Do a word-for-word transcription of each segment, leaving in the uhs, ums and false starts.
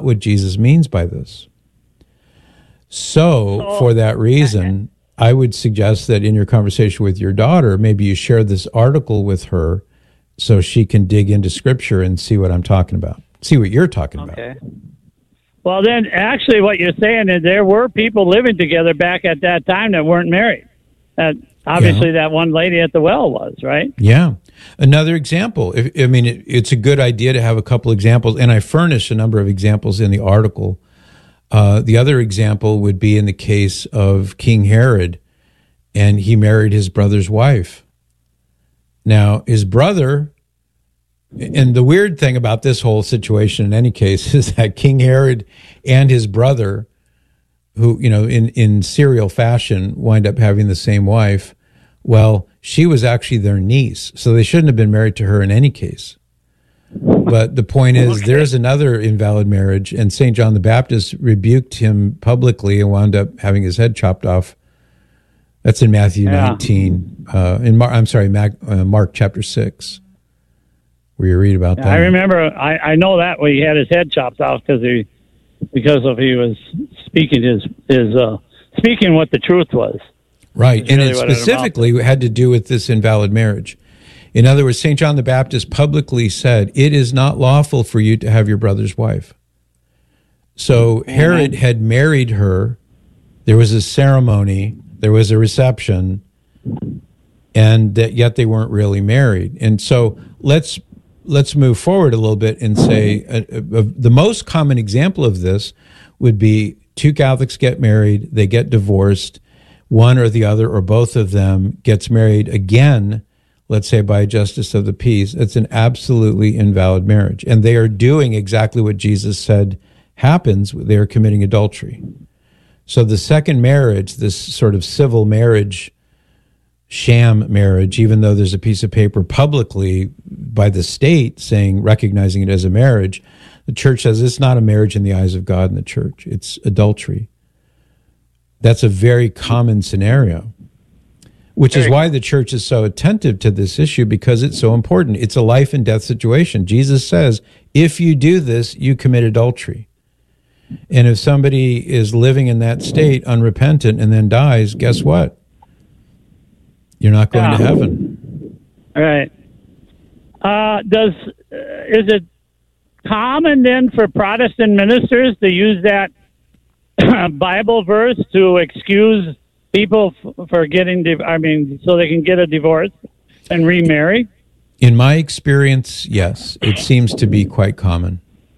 not what Jesus means by this. So, Oh, for that reason, I would suggest that in your conversation with your daughter, maybe you share this article with her so she can dig into Scripture and see what I'm talking about. See what you're talking okay. about. Well, then, actually, what you're saying is there were people living together back at that time that weren't married. That obviously Yeah. that one lady at the well was, right? Yeah. Another example. If, I mean, it, it's a good idea to have a couple examples, and I furnish a number of examples in the article. Uh, the other example would be in the case of King Herod, and he married his brother's wife. Now, his brother, and the weird thing about this whole situation in any case is that King Herod and his brother, who, you know, in, in serial fashion, wind up having the same wife. Well, she was actually their niece, so they shouldn't have been married to her in any case. But the point is, Okay. there's another invalid marriage, and Saint John the Baptist rebuked him publicly and wound up having his head chopped off. That's in Matthew Yeah. nineteen. Uh, in Mar- I'm sorry, Mac, uh, Mark chapter six, where you read about that. I remember, I, I know that when he had his head chopped off because he, because of he was speaking his, his uh, speaking what the truth was. Right, and really it what it specifically had to do with this invalid marriage. In other words, Saint John the Baptist publicly said, it is not lawful for you to have your brother's wife. So Herod had married her. There was a ceremony. There was a reception. And that yet they weren't really married. And so let's let's move forward a little bit and say uh, uh, the most common example of this would be two Catholics get married, they get divorced, one or the other or both of them gets married again, let's say by a justice of the peace. It's an absolutely invalid marriage. And they are doing exactly what Jesus said happens. They are committing adultery. So the second marriage, this sort of civil marriage, sham marriage, even though there's a piece of paper publicly by the state saying, recognizing it as a marriage, the church says it's not a marriage in the eyes of God and the church. It's adultery. That's a very common scenario, which is why the church is so attentive to this issue, because it's so important. It's a life and death situation. Jesus says, if you do this, you commit adultery. And if somebody is living in that state unrepentant and then dies, guess what? You're not going Yeah. to heaven. All right. Uh, does uh, is it common then for Protestant ministers to use that Bible verse to excuse people f- for getting, div- I mean, so they can get a divorce and remarry? In my experience, yes, it seems to be quite common.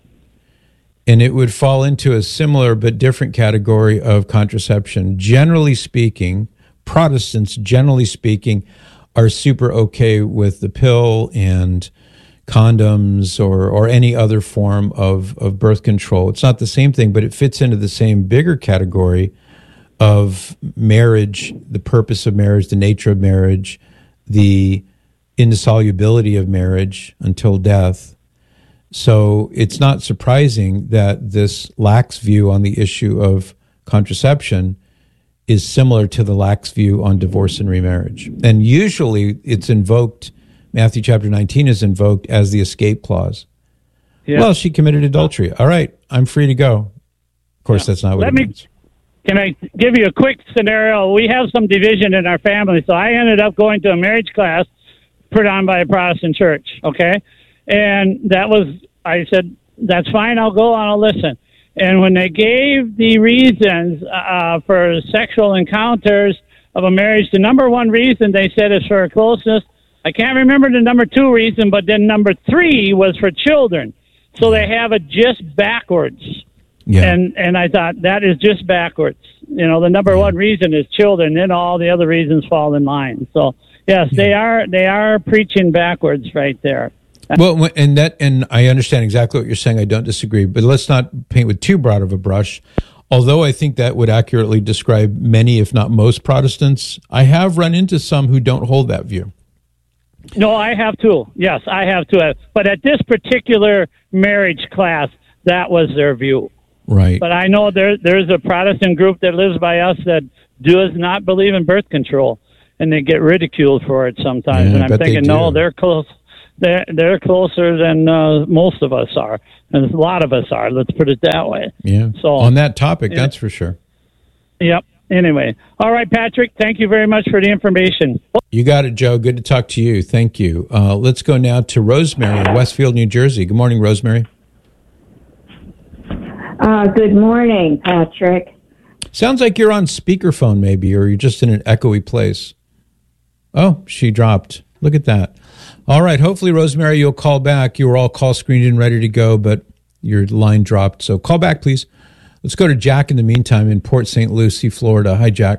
And it would fall into a similar but different category of contraception. Generally speaking, Protestants, generally speaking, are super okay with the pill and condoms or, or any other form of, of birth control. It's not the same thing, but it fits into the same bigger category of marriage, the purpose of marriage, the nature of marriage, the indissolubility of marriage until death. So it's not surprising that this lax view on the issue of contraception is similar to the lax view on divorce and remarriage. And usually it's invoked, Matthew chapter nineteen is invoked as the escape clause. Yeah. Well, she committed adultery. All right, I'm free to go. Of course, Yeah. that's not what Let it me- means. Can I give you a quick scenario? We have some division in our family, so I ended up going to a marriage class put on by a Protestant church, okay? And that was, I said, that's fine, I'll go and I'll listen. And when they gave the reasons uh, for sexual encounters of a marriage, the number one reason they said is for closeness. I can't remember the number two reason, but then number three was for children. So they have it just backwards. Yeah. And and I thought that is just backwards. You know, the number one reason is children, then all the other reasons fall in line. So yes, Yeah. they are they are preaching backwards right there. Well, and that, and I understand exactly what you're saying. I don't disagree, but let's not paint with too broad of a brush. Although I think that would accurately describe many, if not most, Protestants, I have run into some who don't hold that view. No, I have too. Yes, I have too. But at this particular marriage class, that was their view. Right. But I know there there's a Protestant group that lives by us that does not believe in birth control, and they get ridiculed for it sometimes. Yeah, I and I'm bet they thinking, no, do. they're close. they're they're closer than uh, most of us are, and a lot of us are. Let's put it that way. Yeah. So on that topic, yeah. That's for sure. Yep. Anyway, all right, Patrick. Thank you very much for the information. You got it, Joe. Good to talk to you. Thank you. Uh, let's go now to Rosemary in Westfield, New Jersey. Good morning, Rosemary. Uh, good morning, Patrick. Sounds like you're on speakerphone, maybe, or you're just in an echoey place. Oh, she dropped. Look at that. All right. Hopefully, Rosemary, you'll call back. You were all call screened and ready to go, but your line dropped. So call back, please. Let's go to Jack in the meantime in Port Saint Lucie, Florida. Hi, Jack.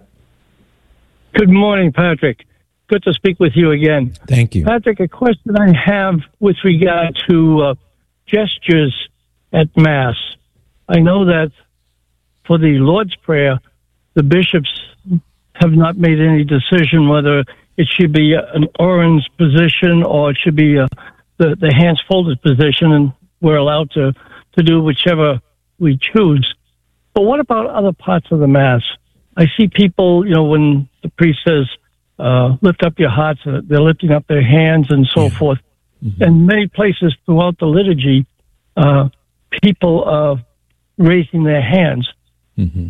Good morning, Patrick. Good to speak with you again. Thank you. Patrick, a question I have with regard to uh, gestures at Mass. I know that for the Lord's Prayer, the bishops have not made any decision whether it should be an orange position or it should be a, the, the hands folded position, and we're allowed to, to do whichever we choose. But what about other parts of the Mass? I see people, you know, when the priest says, uh, lift up your hearts, they're lifting up their hands and so yeah. forth. Mm-hmm. And many places throughout the liturgy, uh, people are raising their hands. Mm-hmm.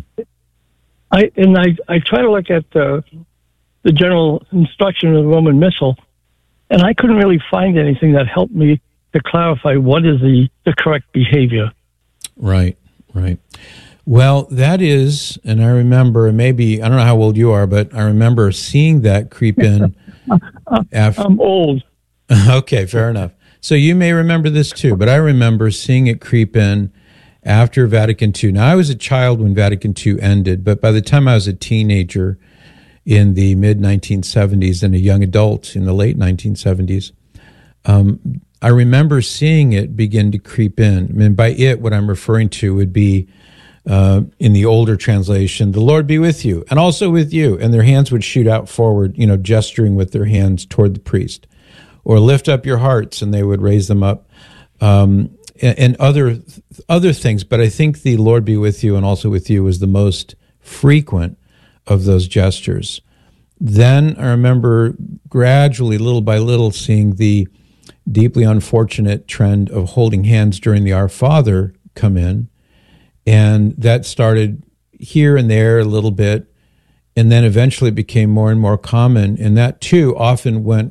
I And I, I try to look at the, the general instruction of the Roman Missal, and I couldn't really find anything that helped me to clarify what is the, the correct behavior. Right, right. Well, that is, and I remember, maybe, I don't know how old you are, but I remember seeing that creep in. after. I'm old. Okay, fair enough. So you may remember this too, but I remember seeing it creep in after Vatican Two. Now, I was a child when Vatican Two ended, but by the time I was a teenager in the mid nineteen seventies and a young adult in the late nineteen seventies, um, I remember seeing it begin to creep in. I mean, by it, what I'm referring to would be Uh, in the older translation, the Lord be with you, and also with you. And their hands would shoot out forward, you know, gesturing with their hands toward the priest. Or lift up your hearts, and they would raise them up. Um, and, and other other things. But I think the Lord be with you, and also with you was the most frequent of those gestures. Then I remember gradually, little by little, seeing the deeply unfortunate trend of holding hands during the Our Father come in. And that started here and there a little bit, and then eventually it became more and more common. And that, too, often went,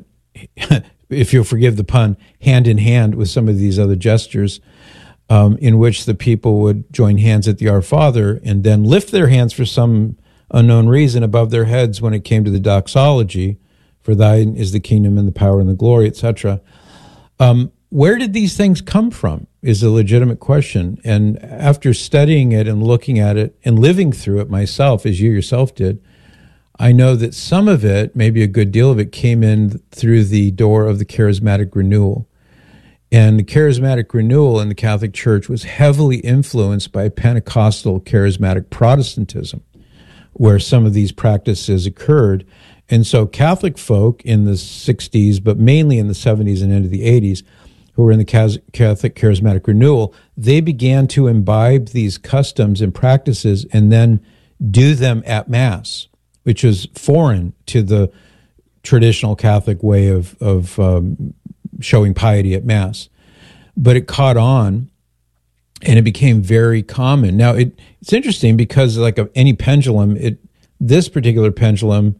if you'll forgive the pun, hand in hand with some of these other gestures, um, in which the people would join hands at the Our Father and then lift their hands for some unknown reason above their heads when it came to the doxology, for thine is the kingdom and the power and the glory, et cetera. Um, where did these things come from is a legitimate question. And after studying it and looking at it and living through it myself, as you yourself did, I know that some of it, maybe a good deal of it, came in through the door of the charismatic renewal. And the charismatic renewal in the Catholic Church was heavily influenced by Pentecostal charismatic Protestantism, where some of these practices occurred. And so Catholic folk in the sixties, but mainly in the seventies and into the eighties, who were in the Catholic charismatic renewal, they began to imbibe these customs and practices and then do them at Mass, which was foreign to the traditional Catholic way of, of um, showing piety at Mass. But it caught on, and it became very common. Now, it, it's interesting because, like of any pendulum, it this particular pendulum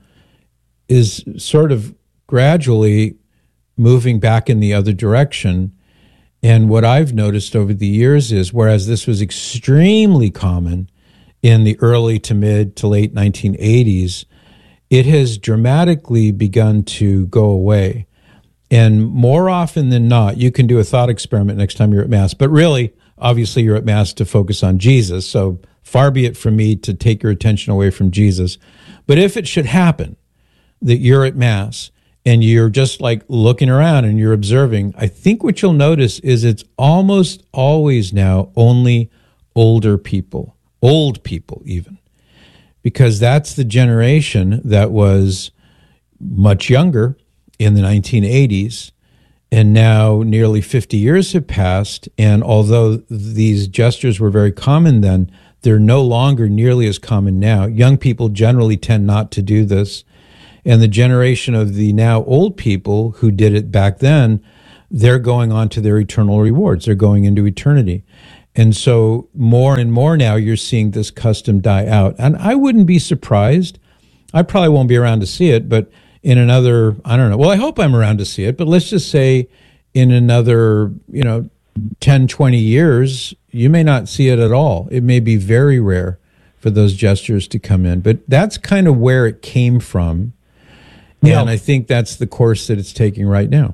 is sort of gradually moving back in the other direction. And what I've noticed over the years is, whereas this was extremely common in the early to mid to late nineteen eighties, it has dramatically begun to go away. And more often than not, you can do a thought experiment next time you're at Mass, but really, obviously you're at Mass to focus on Jesus, so far be it from me to take your attention away from Jesus. But if it should happen that you're at Mass and you're just like looking around and you're observing, I think what you'll notice is it's almost always now only older people, old people even, because that's the generation that was much younger in the nineteen eighties, and now nearly fifty years have passed, and although these gestures were very common then, they're no longer nearly as common now. Young people generally tend not to do this. And the generation of the now old people who did it back then, they're going on to their eternal rewards. They're going into eternity. And so more and more now you're seeing this custom die out. And I wouldn't be surprised. I probably won't be around to see it, but in another, I don't know. Well, I hope I'm around to see it, but let's just say in another, you know, ten, twenty years, you may not see it at all. It may be very rare for those gestures to come in. But that's kind of where it came from. Yeah. And I think that's the course that it's taking right now.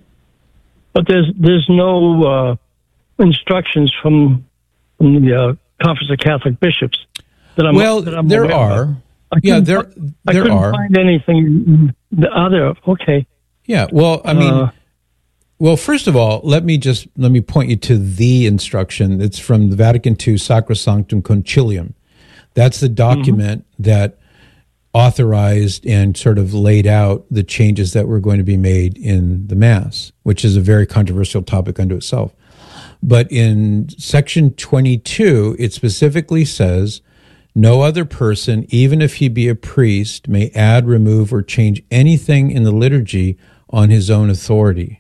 But there's there's no uh, instructions from, from the uh, Conference of Catholic Bishops that I'm Well, that I'm there are. Of. I yeah, there I there couldn't are. find anything. The other, okay. Yeah, well, I mean, Uh, well, first of all, let me just let me point you to the instruction. It's from the Vatican Two Sacrosanctum Concilium. That's the document mm-hmm. that authorized and sort of laid out the changes that were going to be made in the Mass, which is a very controversial topic unto itself. But in section twenty-two, it specifically says, no other person, even if he be a priest, may add, remove, or change anything in the liturgy on his own authority.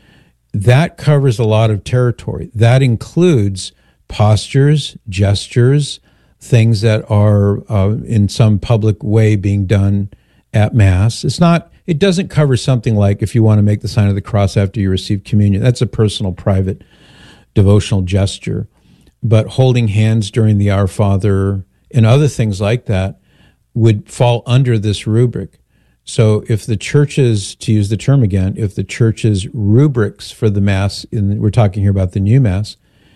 That covers a lot of territory. That includes postures, gestures, things that are uh, in some public way being done at Mass. It's not, it doesn't cover something like if you want to make the sign of the cross after you receive communion. That's a personal, private, devotional gesture. But holding hands during the Our Father and other things like that would fall under this rubric. So if the church's, to use the term again, if the church's rubrics for the Mass, in, we're talking here about the new Mass,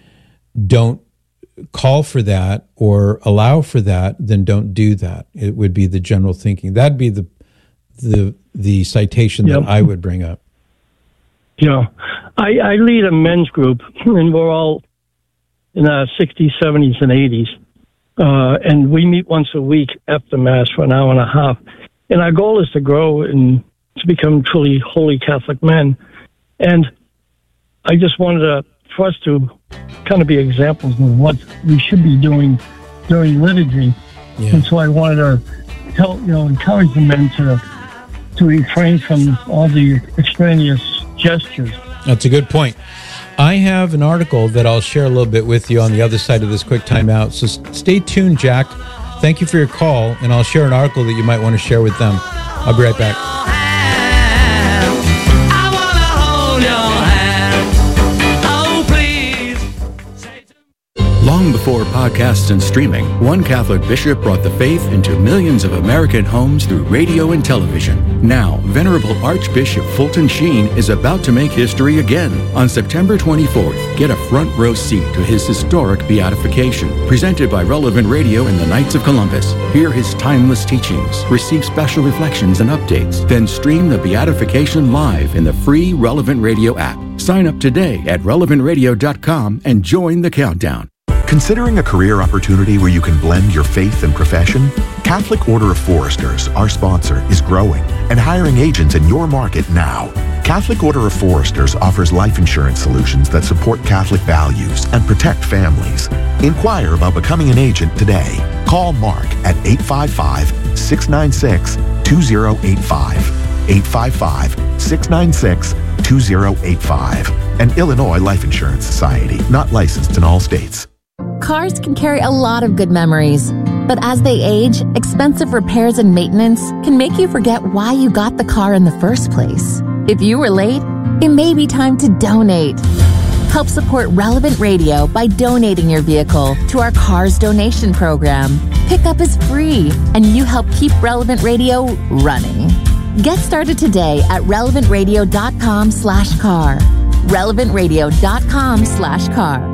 don't call for that or allow for that, then don't do that. It would be the general thinking. That'd be the the the citation yep. that I would bring up. Yeah. I, I lead a men's group, and we're all in our sixties, seventies, and eighties. Uh, and we meet once a week after Mass for an hour and a half. And our goal is to grow and to become truly holy Catholic men. And I just wanted to, for us to kind of be examples of what we should be doing during liturgy. Yeah. And so I wanted to tell, you know, encourage the men to to refrain from all the extraneous gestures. That's a good point. I have an article that I'll share a little bit with you on the other side of this quick timeout. So stay tuned, Jack. Thank you for your call, and I'll share an article that you might want to share with them. I'll be right back. Long before podcasts and streaming, one Catholic bishop brought the faith into millions of American homes through radio and television. Now, Venerable Archbishop Fulton Sheen is about to make history again. On September twenty-fourth, get a front row seat to his historic beatification, presented by Relevant Radio and the Knights of Columbus. Hear his timeless teachings, receive special reflections and updates, then stream the beatification live in the free Relevant Radio app. Sign up today at relevant radio dot com and join the countdown. Considering a career opportunity where you can blend your faith and profession? Catholic Order of Foresters, our sponsor, is growing and hiring agents in your market now. Catholic Order of Foresters offers life insurance solutions that support Catholic values and protect families. Inquire about becoming an agent today. Call Mark at eight five five, six nine six, two zero eight five. eight five five, six nine six, two zero eight five. An Illinois Life Insurance Society, not licensed in all states. Cars can carry a lot of good memories, but as they age, expensive repairs and maintenance can make you forget why you got the car in the first place. If you were late, it may be time to donate. Help support Relevant Radio by donating your vehicle to our Cars Donation Program. Pickup is free, and you help keep Relevant Radio running. Get started today at relevant radio dot com slash car. relevant radio dot com slash car.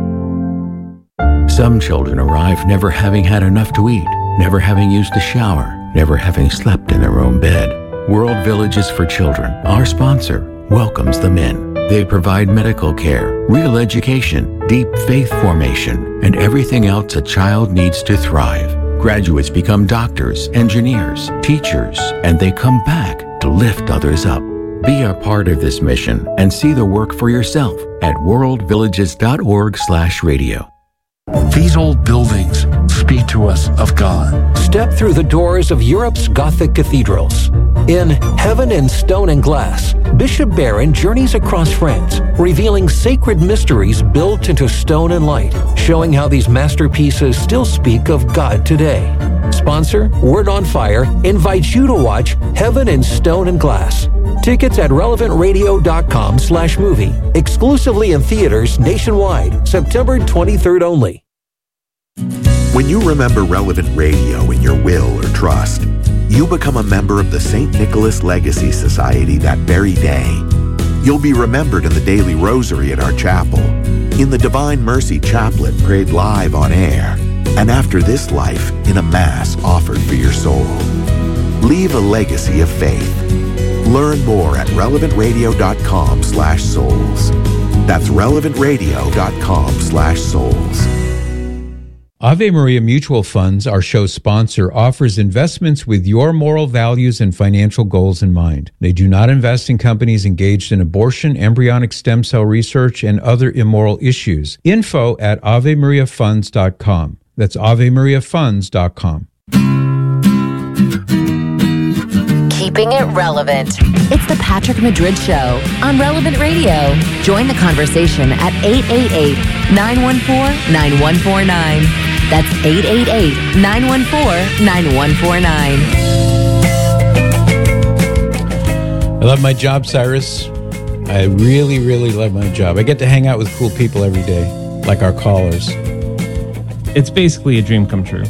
Some children arrive never having had enough to eat, never having used a shower, never having slept in their own bed. World Villages for Children, our sponsor, welcomes them in. They provide medical care, real education, deep faith formation, and everything else a child needs to thrive. Graduates become doctors, engineers, teachers, and they come back to lift others up. Be a part of this mission and see the work for yourself at world villages dot org slash radio. These old buildings speak to us of God. Step through the doors of Europe's Gothic cathedrals. In Heaven in Stone and Glass, Bishop Barron journeys across France, revealing sacred mysteries built into stone and light, showing how these masterpieces still speak of God today. Sponsor, Word on Fire, invites you to watch Heaven in Stone and Glass. Tickets at relevant radio dot com slash movie. Exclusively in theaters nationwide, September twenty-third only. When you remember Relevant Radio in your will or trust, you become a member of the Saint Nicholas Legacy Society that very day. You'll be remembered in the daily rosary at our chapel, in the Divine Mercy Chaplet prayed live on air, and after this life in a Mass offered for your soul. Leave a legacy of faith. Learn more at relevant radio dot com slash souls. That's relevant radio dot com slash souls. Ave Maria Mutual Funds, our show sponsor, offers investments with your moral values and financial goals in mind. They do not invest in companies engaged in abortion, embryonic stem cell research, and other immoral issues. Info at ave maria funds dot com. That's ave maria funds dot com. Keeping it relevant. It's the Patrick Madrid Show on Relevant Radio. Join the conversation at eight eight eight, nine one four, nine one four nine. That's eight eight eight, nine one four, nine one four nine. I love my job, Cyrus. I really, really love my job. I get to hang out with cool people every day, like our callers. It's basically a dream come true.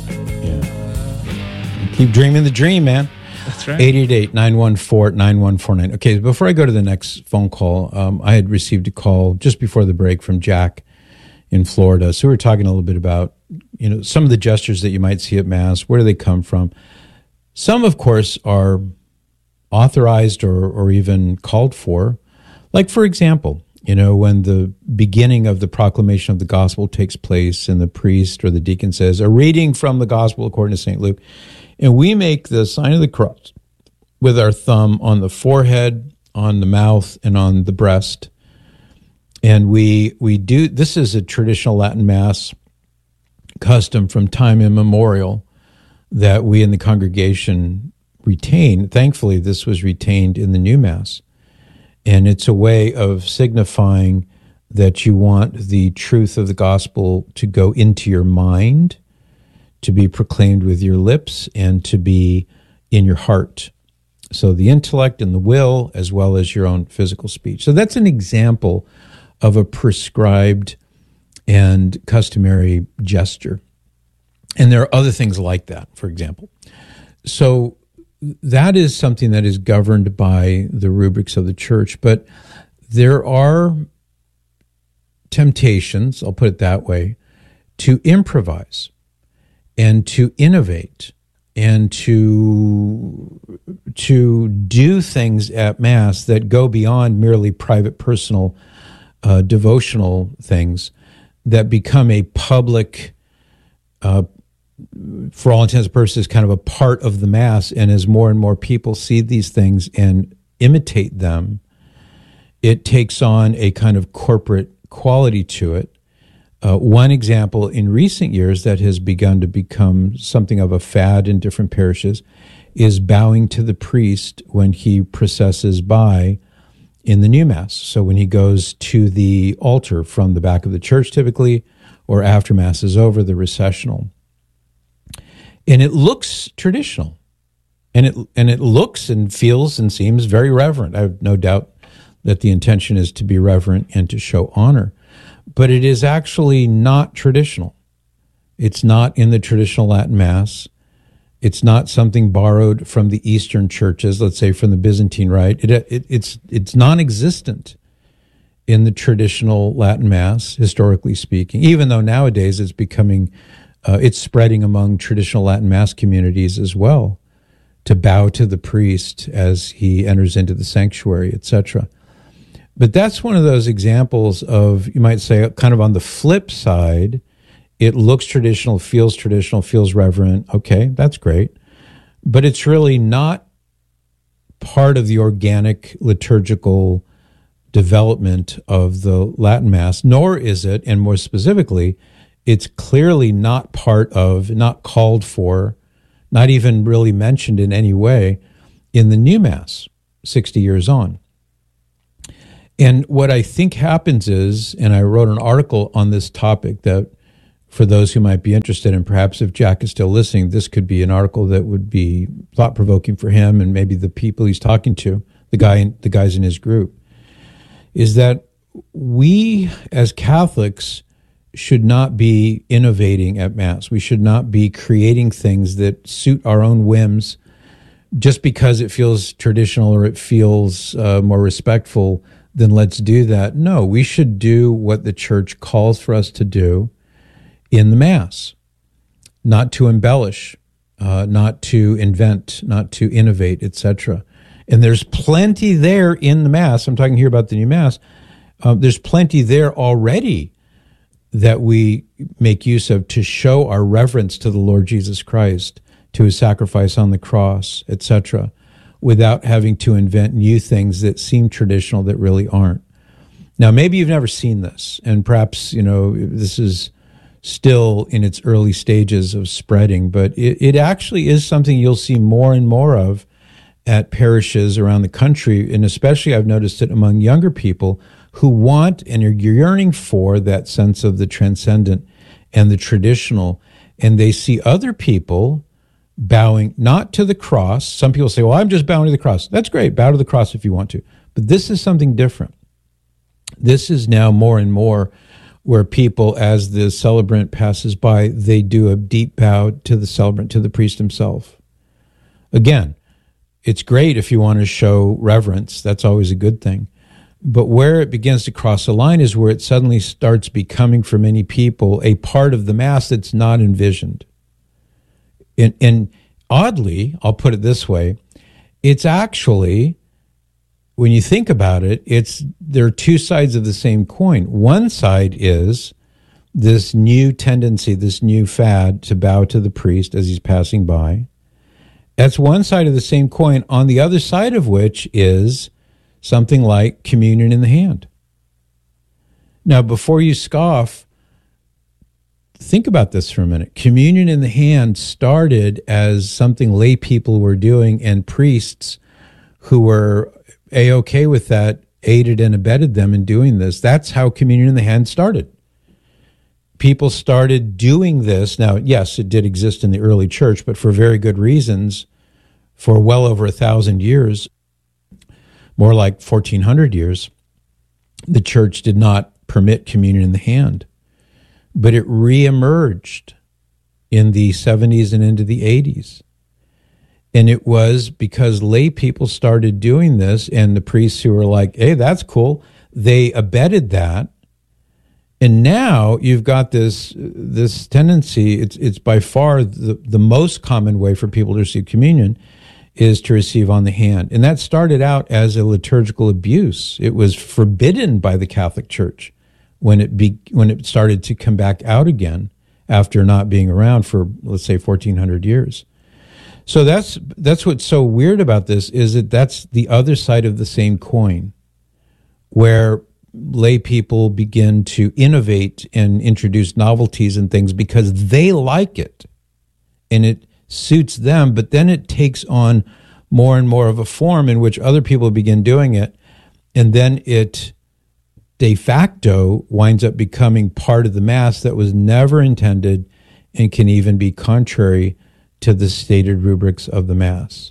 Yeah. Keep dreaming the dream, man. That's right. eight eight eight, nine one four, nine one four nine. Okay, before I go to the next phone call, um, I had received a call just before the break from Jack in Florida. So we were talking a little bit about, you know, some of the gestures that you might see at Mass. Where do they come from? Some, of course, are authorized or, or even called for. Like, for example, you know, when the beginning of the proclamation of the gospel takes place and the priest or the deacon says, a reading from the gospel according to Saint Luke, and we make the sign of the cross with our thumb on the forehead, on the mouth, and on the breast. And we we do, this is a traditional Latin Mass custom from time immemorial that we in the congregation retain. Thankfully, this was retained in the new Mass. And it's a way of signifying that you want the truth of the gospel to go into your mind, to be proclaimed with your lips, and to be in your heart. So the intellect and the will, as well as your own physical speech. So that's an example of a prescribed and customary gesture. And there are other things like that, for example. So that is something that is governed by the rubrics of the church. But there are temptations, I'll put it that way, to improvise and to innovate and to to do things at Mass that go beyond merely private, personal, uh, devotional things that become a public, uh, for all intents and purposes, kind of a part of the Mass. And as more and more people see these things and imitate them, it takes on a kind of corporate quality to it. Uh, one example in recent years that has begun to become something of a fad in different parishes is bowing to the priest when he processes by in the new Mass. So when he goes to the altar from the back of the church typically, or after Mass is over, the recessional. And it looks traditional. And it and it looks and feels and seems very reverent. I have no doubt that the intention is to be reverent and to show honor. But it is actually not traditional. It's not in the traditional Latin Mass. It's not something borrowed from the Eastern churches, let's say from the Byzantine Rite. It, it, it's it's non-existent in the traditional Latin Mass, historically speaking, even though nowadays it's becoming, uh, it's spreading among traditional Latin Mass communities as well, to bow to the priest as he enters into the sanctuary, et cetera. But that's one of those examples of, you might say, kind of on the flip side, it looks traditional, feels traditional, feels reverent. Okay, that's great. But it's really not part of the organic liturgical development of the Latin Mass, nor is it, and more specifically, it's clearly not part of, not called for, not even really mentioned in any way in the new Mass, sixty years on. And what I think happens is, and I wrote an article on this topic that for those who might be interested, and perhaps if Jack is still listening, this could be an article that would be thought-provoking for him and maybe the people he's talking to, the guy, the guys in his group, is that we as Catholics should not be innovating at Mass. We should not be creating things that suit our own whims just because it feels traditional or it feels uh, more respectful. Then let's do that. No, we should do what the Church calls for us to do in the Mass, not to embellish, uh, not to invent, not to innovate, et cetera. And there's plenty there in the Mass. I'm talking here about the new Mass. Uh, there's plenty there already that we make use of to show our reverence to the Lord Jesus Christ, to his sacrifice on the cross, et cetera, without having to invent new things that seem traditional that really aren't. Now, maybe you've never seen this, and perhaps, you know, this is still in its early stages of spreading, but it, it actually is something you'll see more and more of at parishes around the country, and especially I've noticed it among younger people who want and are yearning for that sense of the transcendent and the traditional, and they see other people bowing not to the cross. Some people say, well, I'm just bowing to the cross. That's great. Bow to the cross if you want to. But this is something different. This is now more and more where people, as the celebrant passes by, they do a deep bow to the celebrant, to the priest himself. Again, it's great if you want to show reverence. That's always a good thing. But where it begins to cross a line is where it suddenly starts becoming, for many people, a part of the Mass that's not envisioned. And, and oddly, I'll put it this way, it's actually, when you think about it, it's there are two sides of the same coin. One side is this new tendency, this new fad to bow to the priest as he's passing by. That's one side of the same coin, on the other side of which is something like communion in the hand. Now, before you scoff, think about this for a minute. Communion in the hand started as something lay people were doing, and priests who were A-okay with that aided and abetted them in doing this. That's how communion in the hand started. People started doing this. Now, yes, it did exist in the early church, but for very good reasons, for well over a thousand years, more like fourteen hundred years, the church did not permit communion in the hand. But it reemerged in the seventies and into the eighties. And it was because lay people started doing this, and the priests who were like, hey, that's cool, they abetted that. And now you've got this this tendency, it's it's by far the, the most common way for people to receive communion is to receive on the hand. And that started out as a liturgical abuse. It was forbidden by the Catholic Church when it be, when it started to come back out again after not being around for, let's say, fourteen hundred years. So that's that's what's so weird about this, is that that's the other side of the same coin, where lay people begin to innovate and introduce novelties and things because they like it and it suits them, but then it takes on more and more of a form in which other people begin doing it, and then it de facto winds up becoming part of the Mass that was never intended and can even be contrary to the stated rubrics of the Mass.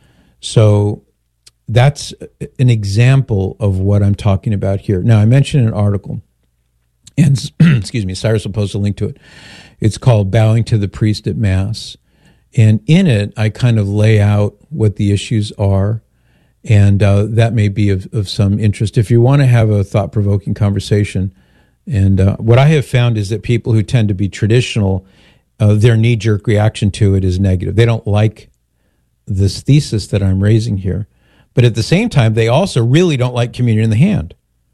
So that's an example of what I'm talking about here. Now, I mentioned an article, and excuse me, Cyrus will post a link to it. It's called Bowing to the Priest at Mass. And in it, I kind of lay out what the issues are, and uh, that may be of, of some interest if you want to have a thought-provoking conversation. And uh, what I have found is that people who tend to be traditional, uh, their knee-jerk reaction to it is negative. They don't like this thesis that I'm raising here. But at the same time, they also really don't like communion in the hand.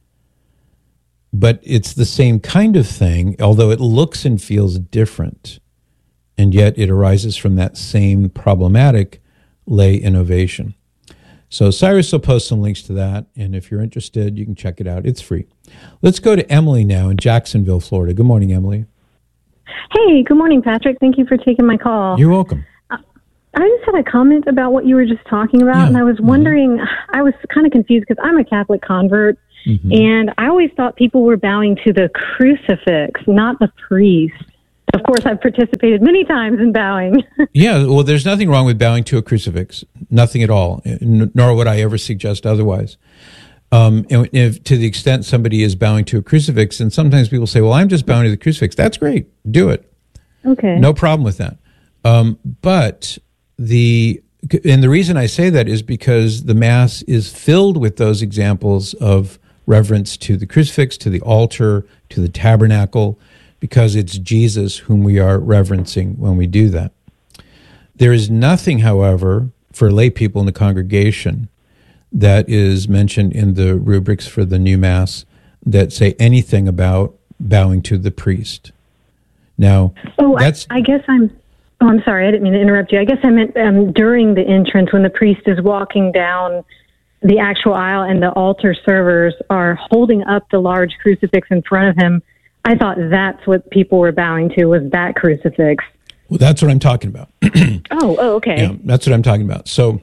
But it's the same kind of thing, although it looks and feels different. And yet it arises from that same problematic lay innovation. So Cyrus will post some links to that, and if you're interested, you can check it out. It's free. Let's go to Emily now in Jacksonville, Florida. Good morning, Emily. Hey, good morning, Patrick. Thank you for taking my call. You're welcome. Uh, I just had a comment about what you were just talking about, yeah. and I was wondering, mm-hmm. I was kind of confused because I'm a Catholic convert, mm-hmm. and I always thought people were bowing to the crucifix, not the priest. Of course, I've participated many times in bowing. Yeah, well, there's nothing wrong with bowing to a crucifix. Nothing at all, n- nor would I ever suggest otherwise. Um, and if to the extent somebody is bowing to a crucifix, and sometimes people say, well, I'm just bowing to the crucifix. That's great. Do it. Okay. No problem with that. Um, but the, and the reason I say that is because the Mass is filled with those examples of reverence to the crucifix, to the altar, to the tabernacle, because it's Jesus whom we are reverencing when we do that. There is nothing, however, for lay people in the congregation that is mentioned in the rubrics for the new Mass that say anything about bowing to the priest. Now, oh, that's... I, I guess I'm... Oh, I'm sorry. I didn't mean to interrupt you. I guess I meant um, during the entrance when the priest is walking down the actual aisle and the altar servers are holding up the large crucifix in front of him. I thought that's what people were bowing to, was that crucifix. Well, that's what I'm talking about. oh, oh, okay. Yeah, that's what I'm talking about. So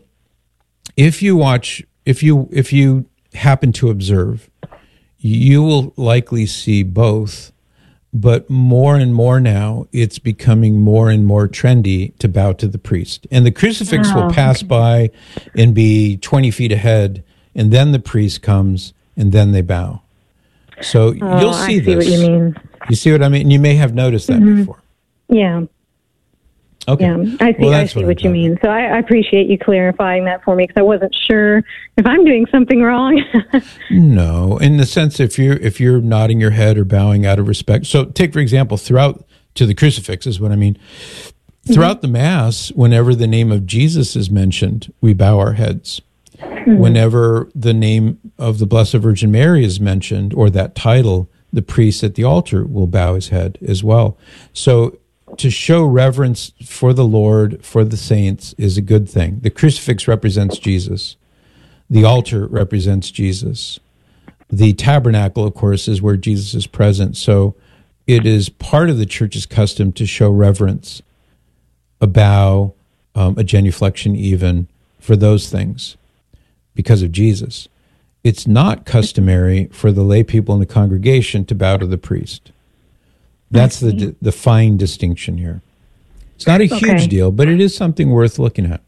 if you watch, if you if you happen to observe, you will likely see both, but more and more now, it's becoming more and more trendy to bow to the priest. And the crucifix oh, will pass okay. by and be twenty feet ahead, and then the priest comes, and then they bow. So oh, you'll see, I see this. what you mean. You see what I mean? You may have noticed that mm-hmm. before. Yeah. Okay. Yeah, I see. Well, I see what, what you mean. So I, I appreciate you clarifying that for me because I wasn't sure if I'm doing something wrong. No, in the sense if you're if you're nodding your head or bowing out of respect. So take for example, throughout to the crucifix is what I mean. Throughout mm-hmm. the Mass, whenever the name of Jesus is mentioned, we bow our heads. Mm-hmm. Whenever the name of the Blessed Virgin Mary is mentioned, or that title, the priest at the altar will bow his head as well. So to show reverence for the Lord, for the saints, is a good thing. The crucifix represents Jesus. The altar represents Jesus. The tabernacle, of course, is where Jesus is present. So it is part of the Church's custom to show reverence, a bow, um, a genuflection even, for those things because of Jesus. It's not customary for the lay people in the congregation to bow to the priest. That's the the fine distinction here. It's not a huge okay. deal, but it is something worth looking at.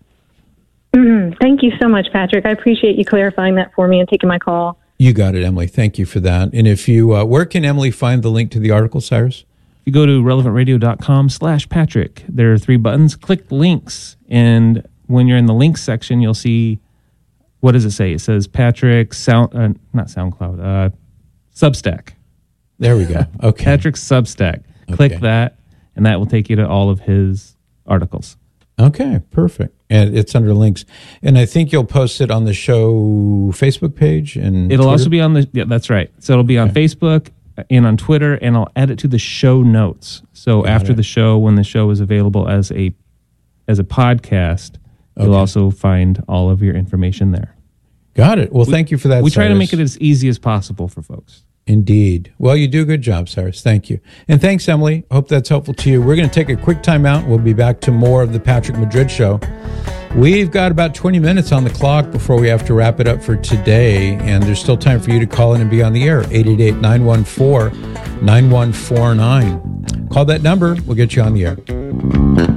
Mm-hmm. Thank you so much, Patrick. I appreciate you clarifying that for me and taking my call. You got it, Emily. Thank you for that. And if you, uh, where can Emily find the link to the article, Cyrus? You go to relevantradio.com slash Patrick. There are three buttons. Click links, and when you're in the links section, you'll see, what does it say? It says Patrick, Sound, uh, not SoundCloud, uh, Substack. There we go. Okay. Patrick's Substack. Click okay. that, and that will take you to all of his articles. Okay, perfect. And it's under links. And I think you'll post it on the show Facebook page. And it'll Twitter? also be on the, yeah, that's right. So it'll be on okay. Facebook and on Twitter, and I'll add it to the show notes. So Got after it. the show, when the show is available as a as a podcast, okay. you'll also find all of your information there. Got it. Well, we, thank you for that, We Cyrus. try to make it as easy as possible for folks. Indeed. Well, you do a good job, Cyrus. Thank you. And thanks, Emily. Hope that's helpful to you. We're going to take a quick time out. We'll be back to more of the Patrick Madrid Show. We've got about twenty minutes on the clock before we have to wrap it up for today. And there's still time for you to call in and be on the air. eight eight eight, nine one four, nine one four nine. Call that number. We'll get you on the air.